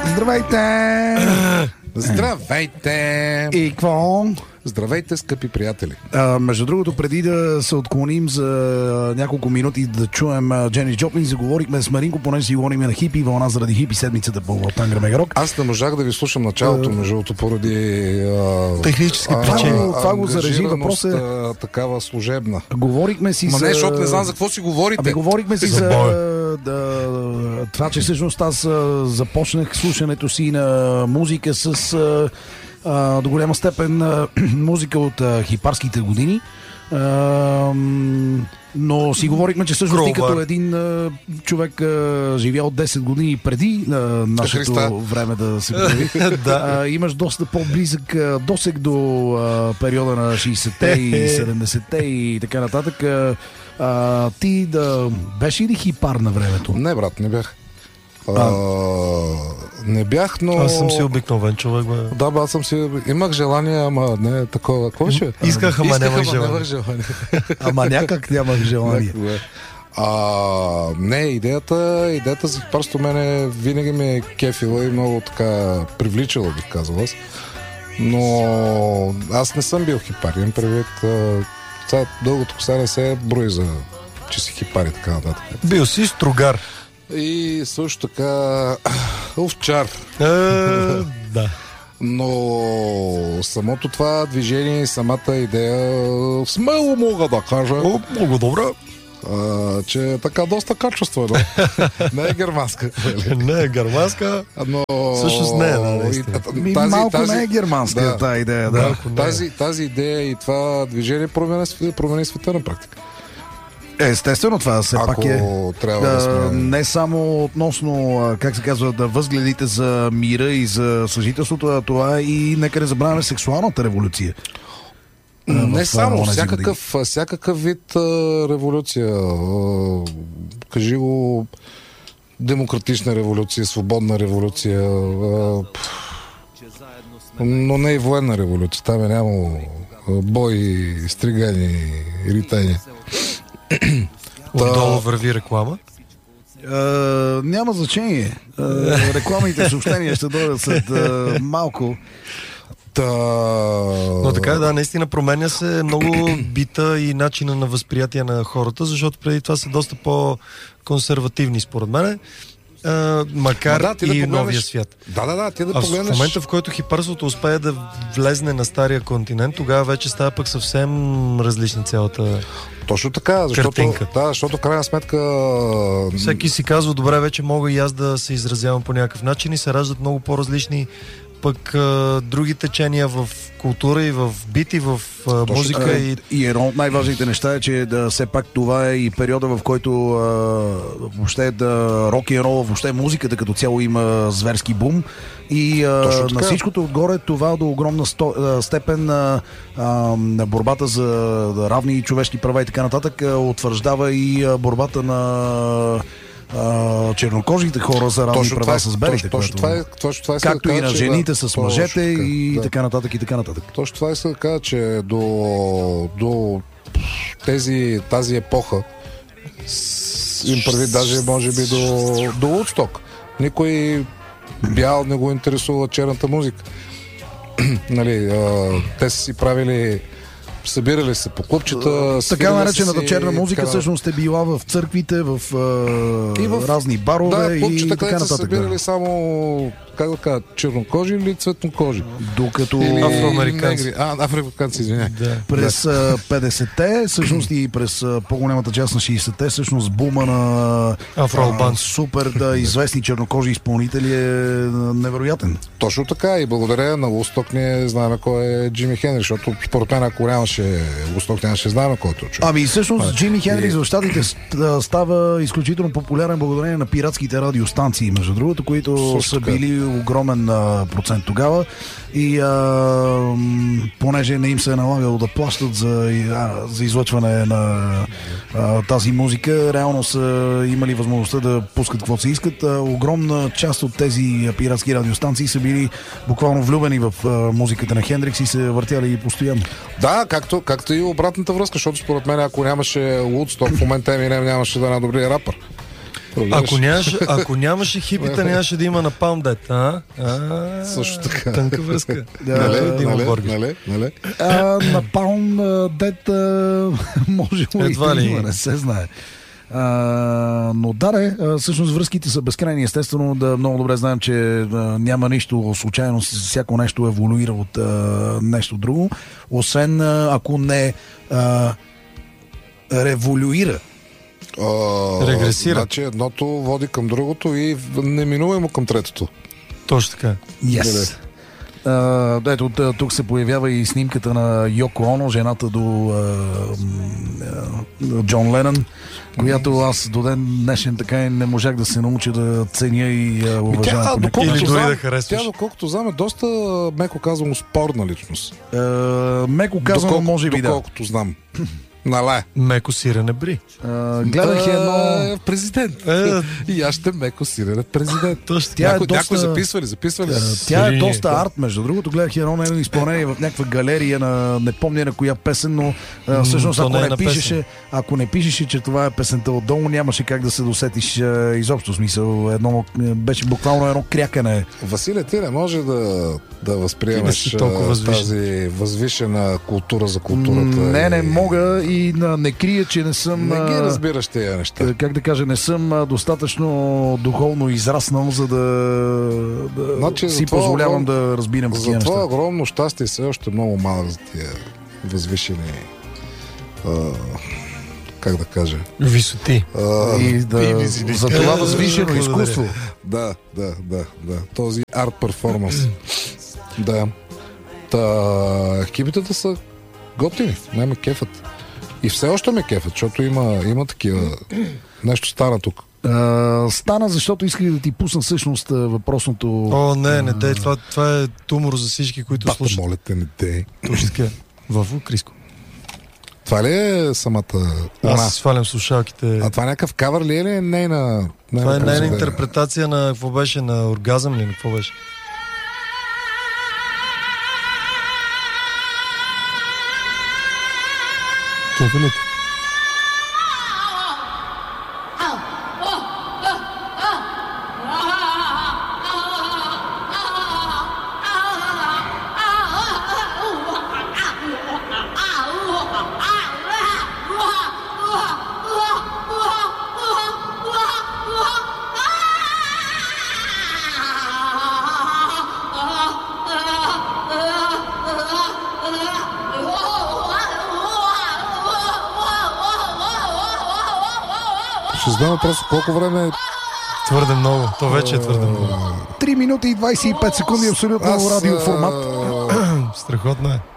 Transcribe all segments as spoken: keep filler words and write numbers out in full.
Здравейте! Здравейте! И какво? Здравейте, скъпи приятели! А, между другото, преди да се отклоним за няколко минути да чуем Дженис Джоплин, заговорихме с Маринко, понеже си говорим на хипи вълна заради хипи седмицата по Тангра Мегарок. Аз не можах да ви слушам началото, между другото, поради а, технически а, причини. А, това го заражи въпроса. а, такава служебна. Говорихме си Ма за... не, защото не знам за какво си говорите. Ами говорихме си За за, боя. да, това, че всъщност аз а, започнах слушането си на музика с а, а, до голяма степен а, музика от а, хипарските години. А, но си говорихме, че всъщност ти като един а, човек а, живял десет години преди а, нашето Христа. време да се появи, а, имаш доста по-близък а, досег до а, периода на шейсетте и седемдесетте и така нататък. А, а, ти да беше ли хипар на времето? Не, брат, не бях. А, не бях, но... Аз съм си обикновен човек, бе. Да, бе, аз съм си... Имах желание, ама не такова. Какво беше? Исках, ама Исках, нямах ама желание. нямах желание. Ама някак нямах желание. А, не, идеята, идеята за хипарство мене винаги ме е кефила и много така привличала, бих казал аз. Но аз не съм бил хипар. Имам предвид, това дългото коса не се брои за че си хипар и така нататък. Бил си стругар. И също така овчар. Е, да. Но самото това движение и самата идея смело мога да кажа, О, много добре. а, че е така доста качествено. Не е германска. Не е германска. Но... Всъщност не е, да, наистина. Ми, малко не е германска да, тази идея. Да. Малко не е. тази, тази идея и това движение промени, промени света на практика. Естествено, това все Ако пак е трябва да, да, сме... не само относно, а, как се казва, да възгледите за мира и за съжителството, а това и нека не забравяме сексуалната революция. А, Не в, само, онези всякакъв, всякакъв вид а, революция. А, кажи го демократична революция, свободна революция, а, пф, но не и военна революция. Там е нямало бои, стригани, ритани. Отдолу върви реклама. А, няма значение. А, рекламните съобщения ще дойдат след а, малко. Та... Но така е, да, наистина променя се много бита и начина на възприятие на хората, защото преди това са доста по-консервативни, според мен. Uh, макар да, ти да и погледнеш... новия свят. Да, да, да, ти да а погледнеш... в момента, в който хипарството успее да влезне на стария континент, тогава вече става пък съвсем различна цялата Точно така, защото, картинка. да, защото в крайна сметка... Всеки си казва, добре, вече мога и аз да се изразявам по някакъв начин и се раждат много по-различни пък а, други течения в култура и в бит и в а, музика. А, и... и едно от най-важните неща е, че да, все пак това е и периода, в който а, въобще да, рок-н-рол, въобще музиката като цяло има зверски бум. И а, на всичкото отгоре това до огромна сто, а, степен а, а, на борбата за да, равни човешки права и така нататък а, утвърждава и а, борбата на Uh, чернокожите хора за равни точно права е, с белите. Точно, точно това е, точно това е както да и на кажа, жените да, с мъжете така, и да. така нататък и така нататък. Точно това е да кажа, че до, до тези, тази епоха им прави даже може би до, до Woodstock. Никой бял не го интересува черната музика. Нали, а, те са си правили събирали се по клубчета. Така наречената си, черна музика така... всъщност е била в църквите, в, а, и в разни барове да, и така нататък. Са събирали да. само, как да кажа, чернокожи или цветнокожи. Докато или афроамериканци. А, афроамериканци, извиняй. Да. През да. петдесетте, всъщност и през по-голямата част на шейсетте, всъщност бума на Афроалбанци. супер да известни чернокожи изпълнители е невероятен. Точно така и благодаря на Woodstock ние знаем кой е Джими Хендрикс, защото според мен ако нямаше Woodstock нямаше знаем кой е този човек. Ами всъщност Джими Хендрикс в щатите става изключително популярен благодарение на пиратските радиостанции, между другото, които също са били огромен а, процент тогава и а, понеже не им се е налагало да плащат за, а, за излъчване на а, тази музика, реално са имали възможността да пускат каквото се искат. А, огромна част от тези пиратски радиостанции са били буквално влюбени в а, музиката на Хендрикс и се въртяли постоянно. Да, както, както и обратната връзка, защото според мен ако нямаше Woodstock в момента Еминем нямаше да е най-добрия рапър. Ако нямаше, ако нямаше хипита, нямаше да има на Palm Dead. А? А, също така. Тънка връзка. Да, нали, да нали, нали, нали. А, на Palm Dead може Едва ли. Има, не се знае. А, но да, не, всъщност връзките са безкрайни. Естествено, да много добре знаем, че а, няма нищо случайно, всяко нещо еволюира от а, нещо друго, освен а, ако не а, революира. А, Регресира. Значи едното води към другото и неминуемо към третото. Точно така. Yes. Uh, ето, тук се появява и снимката на Йоко Оно, жената до uh, uh, Джон Ленън, която аз до ден днешен така и не можах да се науча да ценя и uh, уважавам. Тя, Или дори знам, да харесваш. Тя, доколкото знам, е доста, меко казвам, спорна личност. Uh, меко казвам, Доколко, може би да. Доколкото знам. Нале. Меко сирене бри. Uh, гледах едно... Президент. Е, И аз ще меко сирене президент. Точно. Тя е Някой, доста... някой записва ли? Записва ли? Тя е Сирини, доста да. арт, между другото. Гледах едно нейно изпълнение в някаква галерия на не помня на коя песен, но а, всъщност то ако не не, е на пишеше, ако не пишеше, че това е песента отдолу, нямаше как да се досетиш а, изобщо смисъл. Едно, беше буквално едно крякане. Василе, ти не може да, да възприемеш си толкова възвишен. тази възвишена култура за културата. Не, не и... мога и на, не крия, че не съм... Не ги а, разбираш тези неща. как да кажа, не съм а, достатъчно духовно израснал, за да, да Значи, си затова позволявам огром... да разбирам такива За това неща. огромно щастие все още много малък за тия възвишени, а, как да кажа, Висоти. а, И да, за това възвишено Благодаря. изкуство. да, да, да, да, този арт перформанс. Да. Та, екипите са готини, не ме кефът. И все още ме кефът, защото има, има такива... Нещо стана тук. А, стана, защото исках да ти пусна всъщност а, въпросното... О, не, не дей, това, това е тумор за всички, които Бата, слушат. моля те, не те. Точно така. Ваво, Криско. Това ли е самата... Она? Аз си свалям слушалките. А това някакъв кавър ли е или е нейна... Това е нейна произведение? интерпретация на какво беше, на оргазъм ли, на какво беше? Кефилите. Ще знам просто колко време... Твърде много. То вече е твърде много. три минути и двадесет и пет секунди, абсолютно Аз, радиоформат. а, Страхотно е.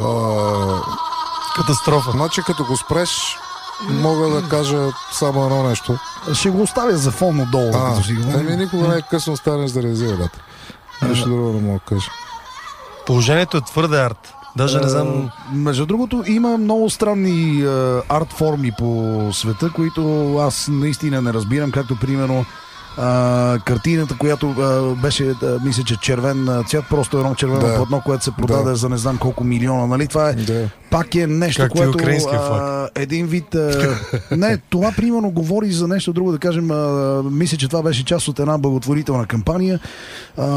а, Катастрофа. Значи като го спреш, мога да кажа само едно нещо. Ще го оставя за фон отдолу. А, като си го- еми никога не е късно станеш да реализира дата. Нищо друго не мога да кажа. Положението е твърде арт. Даже не знам... А, между другото, има много странни а, арт форми по света, които аз наистина не разбирам, както примерно а, картината, която а, беше, а, мисля, че червен а, цвят, просто едно червено Да. платно, което се продаде Да. за не знам колко милиона, нали? Това е Да. пак е нещо, Както и което украинския флаг. а, един вид... А, не, това примерно говори за нещо друго, да кажем, а, мисля, че това беше част от една благотворителна кампания, а,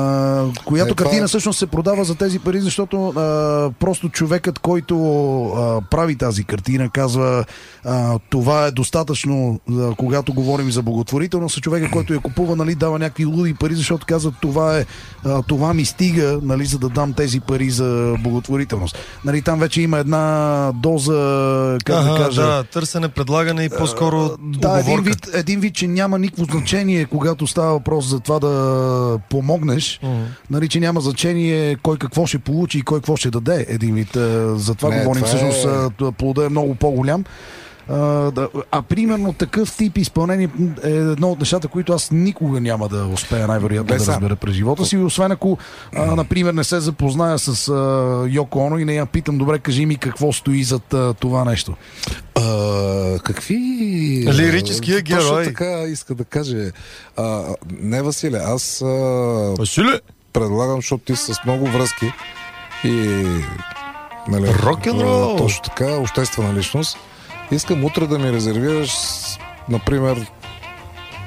която Е, това картина е- всъщност се продава за тези пари, защото а, просто човекът, който а, прави тази картина, казва а, това е достатъчно, а, когато говорим за благотворителност, а човека, който я купува, нали, дава някакви луди пари, защото казва това е, а, това ми стига, нали, за да дам тези пари за благотворителност. Нали, там вече има една доза, как Ага, да кажа... да, търсене, предлагане и по-скоро Да, един уговорка. вид, един вид, че няма никакво значение, когато става въпрос за това да помогнеш. Мгм. Нали, че няма значение кой какво ще получи и кой какво ще даде. Един вид. а, За това Не, говорим. това Всъщност е- а, плода е много по-голям. А, да, а примерно такъв тип изпълнение е едно от нещата, които аз никога няма да успея най-вероятно Бе, да сам. разбера през живота си, освен ако, а, например, не се запозная с а, Йоко Оно и не я питам, добре, кажи ми какво стои зад а, това нещо. А, какви... Лирическия Точно герой. така иска да каже. А, не, Василе, аз а, Василе! предлагам, защото ти си с много връзки и... Нали, Рок-н-рол! а, Точно така, обществена личност. Искам утре да ми резервираш, например,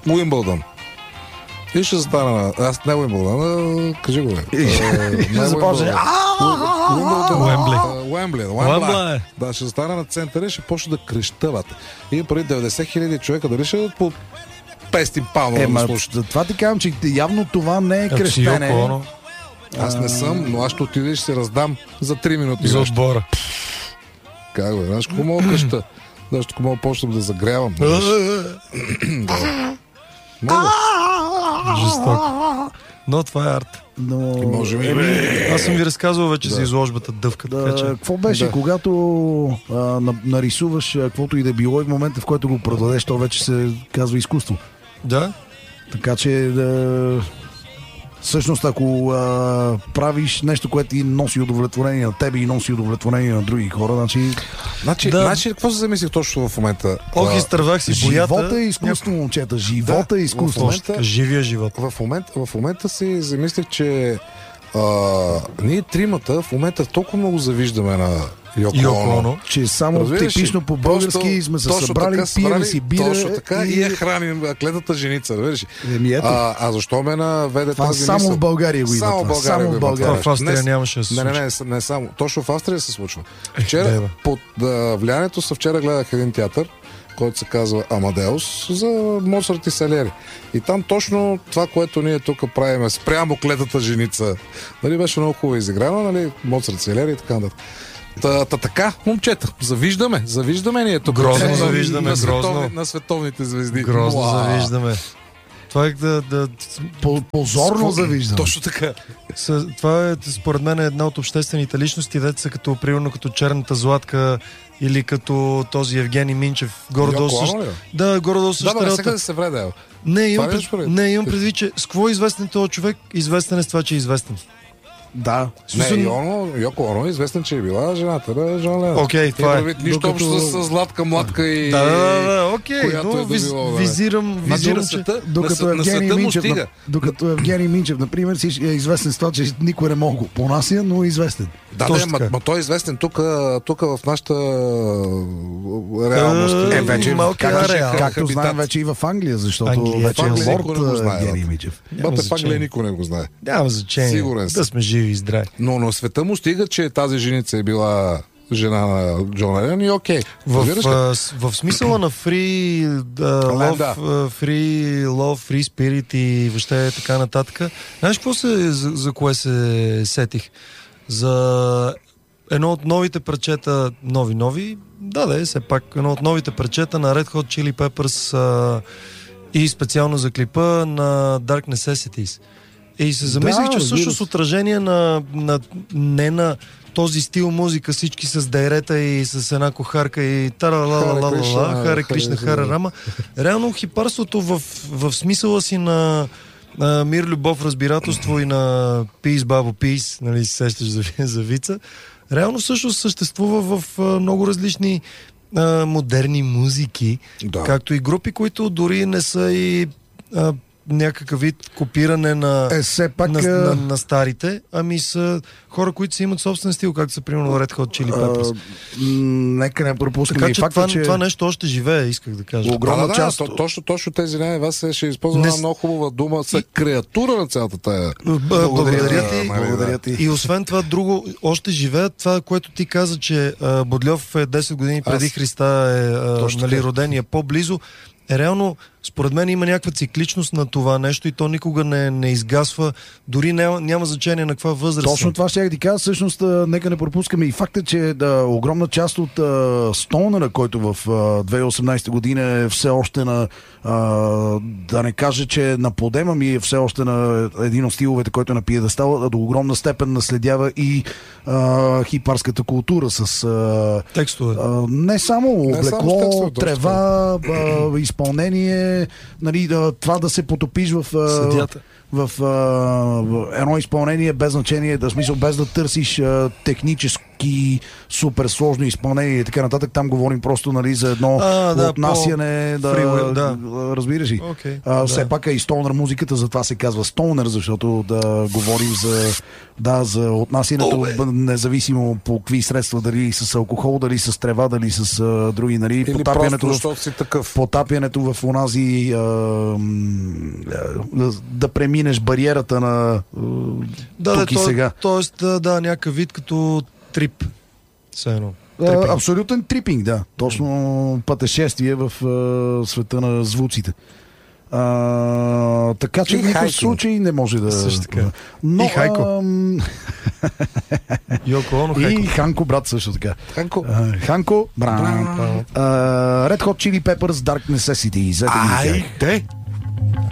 Уимбълдън. И ще застана на... Аз не Уимбълдън, кажи го, бе. Ще започне. Уембли. Уембли. Уембли. Да, ще застана на центъра и ще почне да крещават. И преди деветдесет хиляди човека дали ще дадат по петстотин паунда да Ема, ме слушат. това ти казвам, че явно това не е крещене. Аз не съм, но аз ще отида и ще се раздам за три минути. За отбора. Как бе, знаеш, какво мога къща? Знаеш, ако мога почнем да загрявам. Мога. Жестоко. Но това е арт. Но... Може би. Аз съм ви разказвал вече Да. за изложбата Дъвка. Да, Така че... какво беше, Да. когато а, на- нарисуваш а, каквото и да било и в момента, в който го продадеш, то вече се казва изкуство. Да? Така че да... Всъщност, ако а, правиш нещо, което ти носи удовлетворение на тебе и носи удовлетворение на други хора, значи Значи, Да. значи какво се замислих точно в момента? Ох, А, изтървах си боята. живота е изкуство, момчета. Живота Да, е изкуство. в момента- Живия живот. В момента, в момента си замислих, че а, ние тримата в момента толкова много завиждаме на Йоко Йоко Оно. Оно. Че само Разбираш ли? типично по български Просто сме се точно събрали, така пием събрали, си бира точно така и, и... я храним клетата женица, разбираш ли? Еми, ето. А, а защо ме наведе Това тази само мисъл? в България го има. Само в това. България Само го в има България. Това в Австрия Днес- нямаше да се Не, не, случи. не, не само. Точно в Австрия се случва. Е, Вчера, да, бе. под а, влиянието са вчера гледах един театър, който се казва Амадеус, за Моцарт и Салери. И там точно това, което ние тук правиме спрямо клетата женица, нали, беше много хубаво изиграно, нали, Моцарт, Салери и така нататък. Та, та така, момчета, завиждаме, завиждаме ние тук. Грозно на, завиждаме, на, световни, грозно. на световните звезди. Грозно Уа! завиждаме. Това е да, да По- Позорно завиждам. Точно така. С, това е, според мен, е една от обществените личности, деца като, примерно, като Черната Златка или като този Евгений Минчев. Горе-долу Йоко също. Оно ли? Да, горе-долу Да, също. бе, не сега да се вреда. Не, имам, Това ли пред, според? не, имам предвид, че с какво е известен този човек? Известен е с това, че е известен. Да. Не, Смисъл- Йоно, Йоко Оно е известен, че е била жената на Жан Ленон. Окей, това е. Предвид, нищо Докато- общо с Златка, Младка и... Да, да, да, окей, която но е да виз, било, да. визирам, Значи визирам, на че... света, Докато на, на Евгений света му Минчев, стига. на- докато Евгений Минчев, например, си е известен с това, че никой не мога го понася, но е известен. Да, Точно да, ма, така. ма той е известен тук, тук в нашата реалност. Е, Е, вече, малкия както, ареал. както Хабитат. знаем, вече и в Англия, защото Англия, вече е в Англия лорд никой не го знае, Евгений бе. Минчев. Няма Бате, пак значение. ли никой не го знае. Няма значение. Сигурен съм. Да сме живи и здрави. Но на света му стига, че тази женица е била жена на Джон Ленон и окей. В, Разбираш ли? а, с- в смисъла на free uh, love, да. uh, free love, free spirit и въобще така нататък. Знаеш какво се, за, за кое се сетих? За едно от новите парчета, нови-нови, да, да е, все пак, едно от новите парчета на Red Hot Chili Peppers а, и специално за клипа на Dark Necessities. И се замислих, Да, че разбира всъщност се. отражение на, на не на този стил музика, всички с дайрета и с една кохарка и Харе тара-ла-ла-ла-ла, Кришна, Харе Харе Кришна, Кришна. Харе Рама. Реално хипарството в, в смисъла си на а, мир, любов, разбирателство и на peace, бабо, peace, нали се сещаш за, за вица, реално всъщност съществува в а, много различни а, модерни музики, Да. както и групи, които дори не са и а, някакъв вид копиране на, Е, все пак... на, а, на, на старите, ами са хора, които си имат собствен стил, както са примерно Red Hot Chili Peppers. а, м, Нека не пропускаме Така и че, факта, това, че това нещо още живее, исках да кажа. огромна Да, да, да, част... то- точно, точно тези не, вас ще използвам Не една с- много хубава дума, са креатура на цялата тая. Б- Благодаря ти. нали, Благодаря ти. И освен това, друго, още живеят това, което ти каза, че а, Бодльов е десет години преди Аз- Христа е а, Точно нали, така. роден и е по-близо. Е, реално, според мен има някаква цикличност на това нещо и то никога не, не изгасва, дори няма, няма значение на каква възраст. Точно са. това ще я ти кажа. Всъщност, а, нека не пропускаме и факта, че да, огромна част от а, Стоунера, който в а, две хиляди и осемнадесета година е все още на, а, да не кажа, че е на подема ми, е все още на един от стиловете, който е на пиедестала, до огромна степен наследява и а, хипарската култура с а, Текстове. а, не само Не само облекло, с текстове, точно трева, а, изпълнение, нали, да, това да се потопиш в, а, Съдията. в, а, в едно изпълнение без значение, да смисъл без да търсиш а, технически тежки, супер сложно изпълнение и така нататък. Там говорим просто, нали, за едно а, да, отнасяне, да, freewheel, да. разбираш ли. Okay, а, да. Все пак е и стонър музиката, затова се казва стонър, защото да говорим за, да, за отнасянето, oh, независимо по какви средства, дали с алкохол, дали с трева, дали с а, други, нали, или потапянето, просто, си такъв. потапянето в онази а, да, да преминеш бариерата на а, да, тук да, и то, сега. Тоест, да, да, някакъв вид като трип. Все едно. А, абсолютен трипинг, да. Точно пътешествие в а, света на звуците. А, така че в никакъв случай не може да... Също така. Но, и Хайко. Ам... Йоко Оно, Хайко. И Ханко, брат, също така. Ханко. А, Ханко, брат. Браво. Uh, Red Hot Chili Peppers, Dark Necessity. Айде!